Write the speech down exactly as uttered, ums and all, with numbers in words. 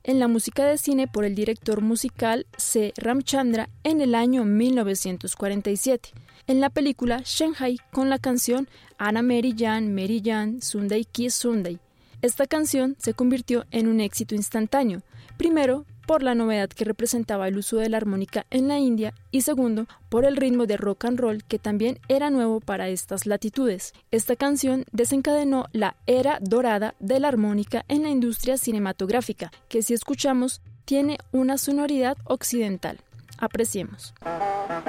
en la música de cine por el director musical C. Ramchandra en el año mil novecientos cuarenta y siete, en la película Shanghai con la canción Anna Mary Jan, Mary Jan, Sunday Kiss Sunday. Esta canción se convirtió en un éxito instantáneo, primero por la novedad que representaba el uso de la armónica en la India y segundo, por el ritmo de rock and roll que también era nuevo para estas latitudes. Esta canción desencadenó la era dorada de la armónica en la industria cinematográfica, que si escuchamos tiene una sonoridad occidental. Apreciemos.